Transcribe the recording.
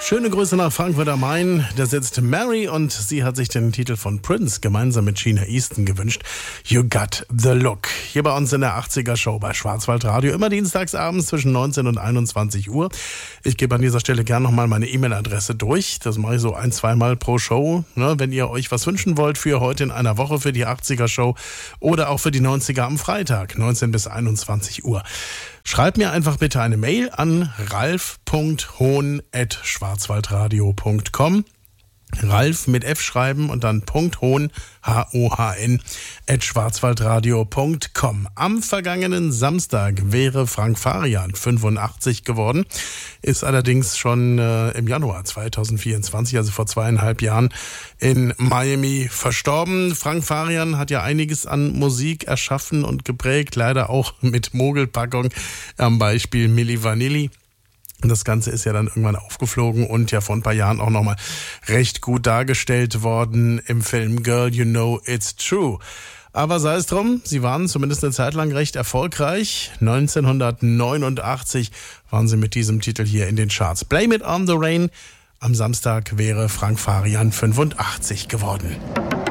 Schöne Grüße nach Frankfurt am Main. Da sitzt Mary und sie hat sich den Titel von Prince gemeinsam mit Sheena Easton gewünscht. You Got the Look. Hier bei uns in der 80er Show bei Schwarzwaldradio. Immer dienstagsabends zwischen 19 und 21 Uhr. Ich gebe an dieser Stelle gerne nochmal meine E-Mail-Adresse durch. Das mache ich so 1-2 Mal pro Show. Wenn ihr euch was wünschen wollt für heute in einer Woche für die 80er Show oder auch für die 90er am Freitag, 19 bis 21 Uhr. Schreibt mir einfach bitte eine Mail an ralf.hohn@schwarzwaldradio.com. Ralf mit F schreiben und dann .hohn, H-O-H-N, @schwarzwaldradio.com. Am vergangenen Samstag wäre Frank Farian 85 geworden, ist allerdings schon im Januar 2024, also vor 2,5 Jahren, in Miami verstorben. Frank Farian hat ja einiges an Musik erschaffen und geprägt, leider auch mit Mogelpackung, am Beispiel Milli Vanilli. Und das Ganze ist ja dann irgendwann aufgeflogen und ja vor ein paar Jahren auch nochmal recht gut dargestellt worden im Film Girl, You Know It's True. Aber sei es drum, sie waren zumindest eine Zeit lang recht erfolgreich. 1989 waren sie mit diesem Titel hier in den Charts. Blame It on the Rain. Am Samstag wäre Frank Farian 85 geworden.